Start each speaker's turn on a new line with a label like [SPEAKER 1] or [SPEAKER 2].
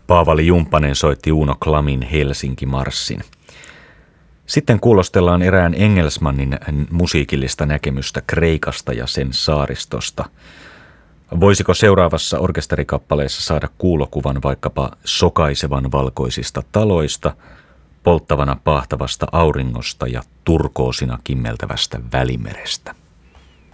[SPEAKER 1] Paavali Jumppanen soitti Uno Klamin Helsinki-marssin. Sitten kuulostellaan erään Engelsmannin musiikillista näkemystä Kreikasta ja sen saaristosta. Voisiko seuraavassa orkesterikappaleessa saada kuulokuvan vaikkapa sokaisevan valkoisista taloista, polttavana pahtavasta auringosta ja turkoosina kimmeltävästä Välimerestä?